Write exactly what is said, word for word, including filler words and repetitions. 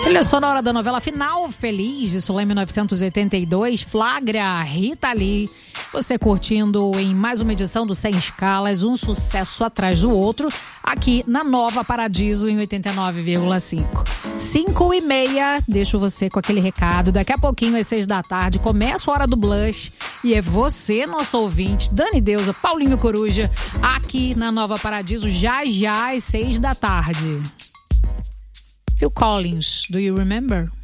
Trilha sonora da novela Final Feliz, de Soleil mil novecentos e oitenta e dois, flagra Rita Lee. Você curtindo em mais uma edição do Sem Escalas, um sucesso atrás do outro, aqui na Nova Paradiso em oitenta e nove vírgula cinco. cinco e meia, deixo você com aquele recado. Daqui a pouquinho, às seis da tarde, começa a Hora do Blush. E é você, nosso ouvinte, Dani Deusa, Paulinho Coruja, aqui na Nova Paradiso, já já às seis da tarde. Phil Collins, do you remember?